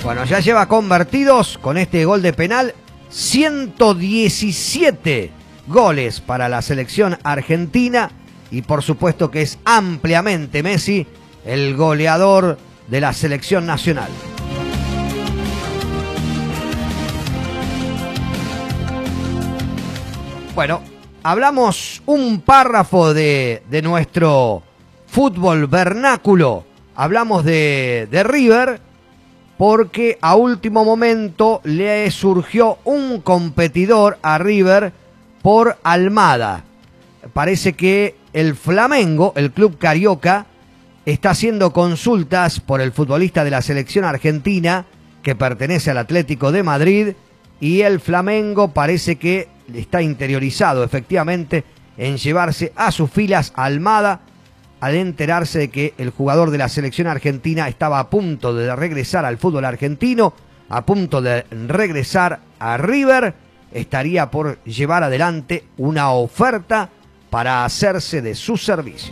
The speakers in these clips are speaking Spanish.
Bueno, ya lleva convertidos con este gol de penal 117 goles para la selección argentina y por supuesto que es ampliamente Messi el goleador de la selección nacional. Bueno, hablamos un párrafo de nuestro fútbol vernáculo, hablamos de River, porque a último momento le surgió un competidor a River por Almada. Parece que el Flamengo, el club carioca, está haciendo consultas por el futbolista de la selección argentina que pertenece al Atlético de Madrid y el Flamengo parece que está interiorizado efectivamente en llevarse a sus filas a Almada al enterarse de que el jugador de la selección argentina estaba a punto de regresar al fútbol argentino, a punto de regresar a River, estaría por llevar adelante una oferta para hacerse de sus servicios.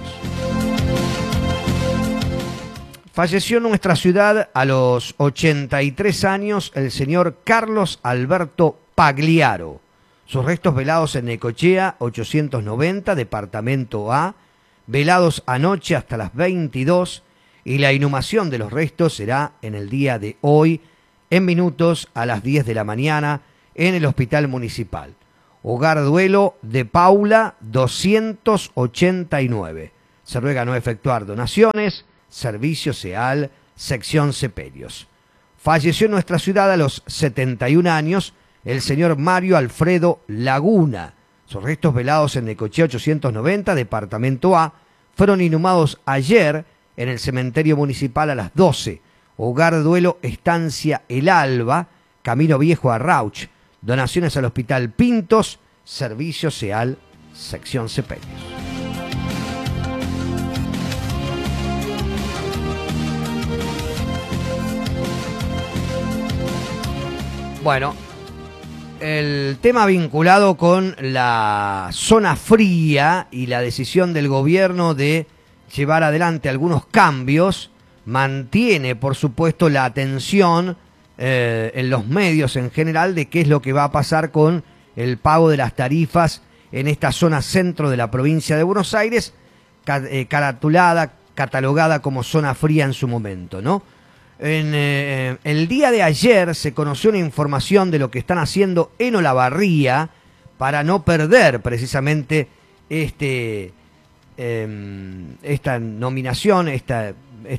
Falleció en nuestra ciudad a los 83 años el señor Carlos Alberto Pagliaro. Sus restos velados en Necochea, 890, departamento A, velados anoche hasta las 22 y la inhumación de los restos será en el día de hoy, en minutos a las 10 de la mañana, en el Hospital Municipal. Hogar Duelo de Paula, 289. Se ruega no efectuar donaciones. Servicio SEAL, sección Sepelios. Falleció en nuestra ciudad a los 71 años el señor Mario Alfredo Laguna. Sus restos velados en Necochea 890, departamento A, fueron inhumados ayer en el cementerio municipal a las 12. Hogar Duelo, estancia El Alba, Camino Viejo a Rauch. Donaciones al Hospital Pintos, servicio SEAL, sección Sepelios. Bueno, el tema vinculado con la zona fría y la decisión del gobierno de llevar adelante algunos cambios mantiene, por supuesto, la atención en los medios en general de qué es lo que va a pasar con el pago de las tarifas en esta zona centro de la provincia de Buenos Aires, catalogada como zona fría en su momento, ¿no? En el día de ayer se conoció una información de lo que están haciendo en Olavarría para no perder precisamente esta nominación, este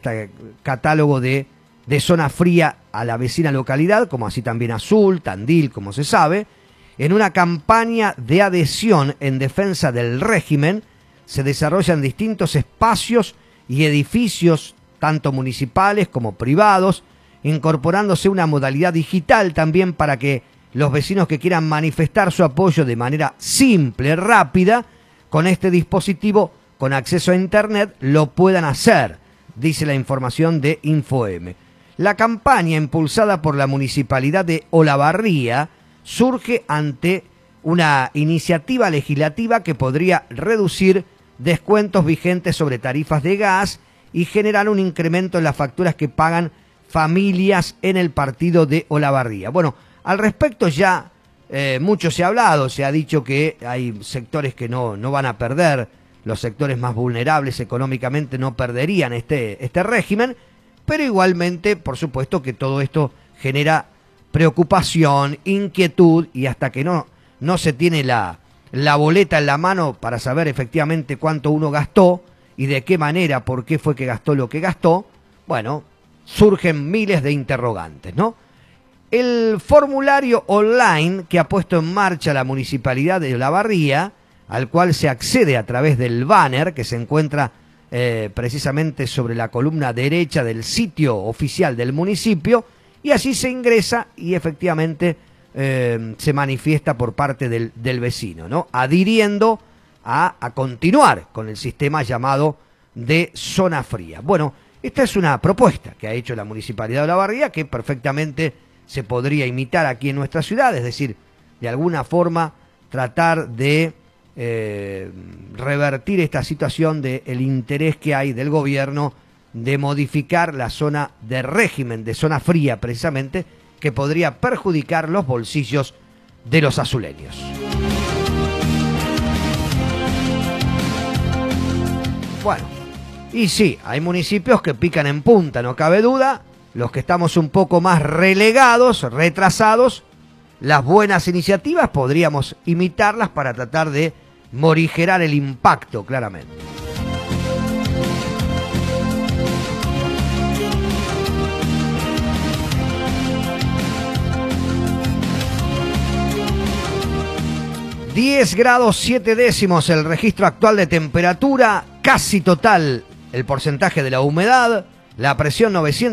catálogo de zona fría a la vecina localidad, como así también Azul, Tandil, como se sabe. En una campaña de adhesión en defensa del régimen se desarrollan distintos espacios y edificios tanto municipales como privados, incorporándose una modalidad digital también para que los vecinos que quieran manifestar su apoyo de manera simple, rápida, con este dispositivo, con acceso a internet, lo puedan hacer, dice la información de InfoM. La campaña impulsada por la Municipalidad de Olavarría surge ante una iniciativa legislativa que podría reducir descuentos vigentes sobre tarifas de gas y generar un incremento en las facturas que pagan familias en el partido de Olavarría. Bueno, al respecto ya mucho se ha hablado, se ha dicho que hay sectores que no van a perder, los sectores más vulnerables económicamente no perderían este régimen, pero igualmente, por supuesto que todo esto genera preocupación, inquietud, y hasta que no se tiene la boleta en la mano para saber efectivamente cuánto uno gastó, y de qué manera, por qué fue que gastó lo que gastó, bueno, surgen miles de interrogantes, ¿no? El formulario online que ha puesto en marcha la Municipalidad de Olavarría, al cual se accede a través del banner que se encuentra precisamente sobre la columna derecha del sitio oficial del municipio, y así se ingresa y efectivamente se manifiesta por parte del vecino, ¿no? Adhiriendo a continuar con el sistema llamado de zona fría. Bueno, esta es una propuesta que ha hecho la Municipalidad de Olavarría que perfectamente se podría imitar aquí en nuestra ciudad, es decir, de alguna forma tratar de revertir esta situación del interés que hay del gobierno de modificar la zona de régimen, de zona fría precisamente, que podría perjudicar los bolsillos de los azuleños. Bueno, y sí, hay municipios que pican en punta, no cabe duda. Los que estamos un poco más relegados, retrasados, las buenas iniciativas podríamos imitarlas para tratar de morigerar el impacto, claramente. ...10 grados 7 décimos el registro actual de temperatura, casi total el porcentaje de la humedad, la presión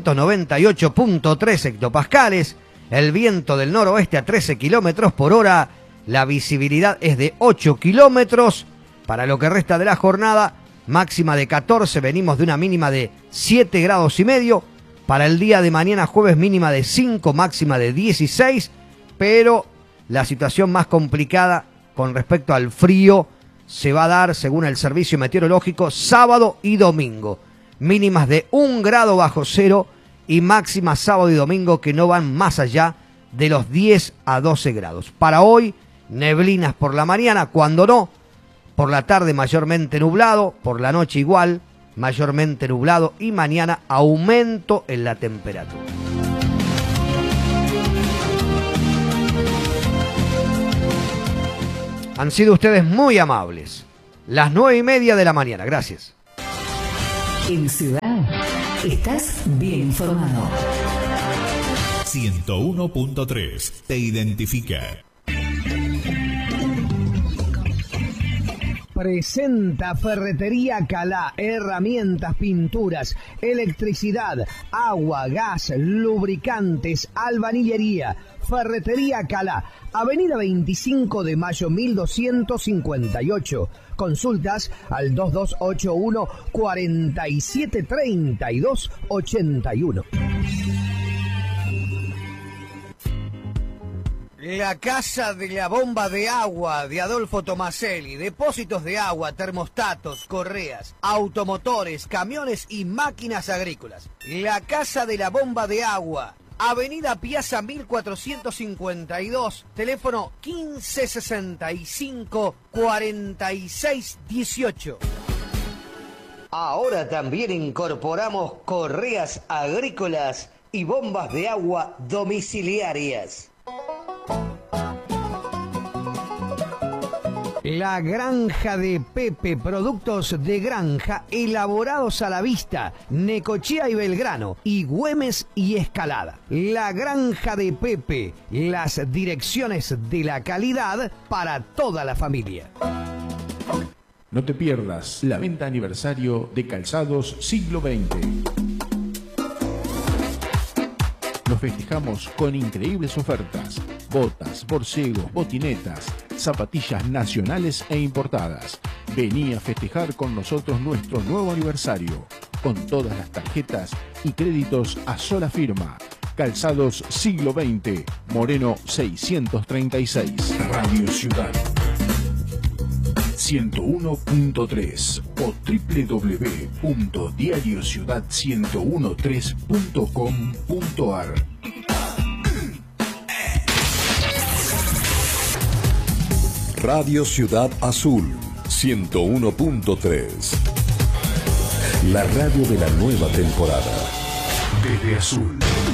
998.3 hectopascales, el viento del noroeste a 13 kilómetros por hora, la visibilidad es de 8 kilómetros. Para lo que resta de la jornada, máxima de 14, venimos de una mínima de 7 grados y medio. Para el día de mañana jueves, mínima de 5, máxima de 16, pero la situación más complicada con respecto al frío se va a dar, según el servicio meteorológico, sábado y domingo. Mínimas de 1 grado bajo cero y máximas sábado y domingo que no van más allá de los 10 a 12 grados. Para hoy, neblinas por la mañana, cuando no, por la tarde mayormente nublado, por la noche igual, mayormente nublado y mañana aumento en la temperatura. Han sido ustedes muy amables. Las 9:30 de la mañana. Gracias. En Ciudad, estás bien informado. 101.3 te identifica. Presenta Ferretería Calá, herramientas, pinturas, electricidad, agua, gas, lubricantes, albañilería. Ferretería Calá, Avenida 25 de Mayo 1258. Consultas al 2281 4732 81. La Casa de la Bomba de Agua de Adolfo Tomaselli. Depósitos de agua, termostatos, correas, automotores, camiones y máquinas agrícolas. La Casa de la Bomba de Agua. Avenida Piazza 1452, teléfono 1565 4618. Ahora también incorporamos correas agrícolas y bombas de agua domiciliarias. La Granja de Pepe, productos de granja elaborados a la vista, Necochea y Belgrano, y Güemes y Escalada. La Granja de Pepe, las direcciones de la calidad para toda la familia. No te pierdas la venta aniversario de Calzados Siglo XX. Nos festejamos con increíbles ofertas: botas, borcegos, botinetas, zapatillas nacionales e importadas. Vení a festejar con nosotros nuestro nuevo aniversario, con todas las tarjetas y créditos a sola firma. Calzados Siglo XX, Moreno 636. Radio Ciudad 101.3 o www.diariociudad1013.com.ar. Radio Ciudad Azul 101.3. La radio de la nueva temporada. Desde Azul.